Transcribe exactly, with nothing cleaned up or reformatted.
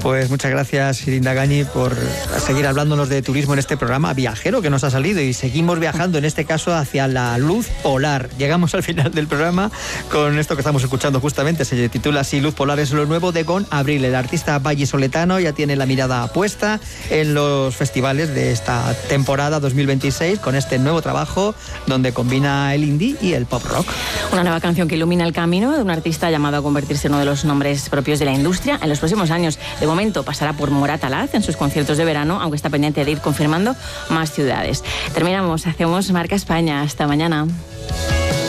Pues muchas gracias, Irinda Gañi, por seguir hablándonos de turismo en este programa viajero que nos ha salido, y seguimos viajando, en este caso, hacia la luz polar. Llegamos al final del programa con esto que estamos escuchando justamente, se titula así: Luz polar es lo nuevo de Gon Abril. El artista vallisoletano ya tiene la mirada puesta en los festivales de esta temporada dos mil veintiséis con este nuevo trabajo donde combina el indie y el pop rock. Una nueva canción que ilumina el camino de un artista llamado a convertirse en uno de los nombres propios de la industria en los próximos años. De momento pasará por Moratalaz en sus conciertos de verano, aunque está pendiente de ir confirmando más ciudades. Terminamos, hacemos Marca España. Hasta mañana.